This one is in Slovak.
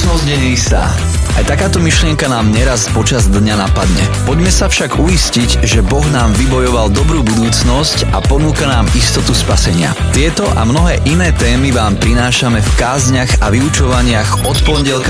budúcnosť není sa. Aj takáto myšlienka nám neraz počas dňa napadne. Poďme sa však uistiť, že Boh nám vybojoval dobrú budúcnosť a ponúka nám istotu spasenia. Tieto a mnohé iné témy vám prinášame v kázniach a vyučovaniach od pondelka